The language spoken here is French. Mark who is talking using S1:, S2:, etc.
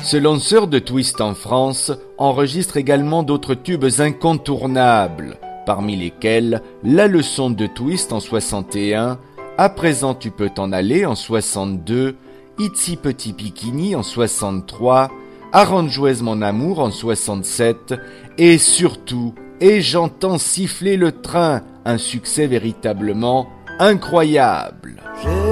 S1: Ce lanceur de twist en France enregistre également d'autres tubes incontournables, parmi lesquels La leçon de twist en 61, À présent tu peux t'en aller en 62, Itsy petit bikini en 63, Arrange-jouez mon amour en 67 et surtout Et j'entends siffler le train, un succès véritablement incroyable.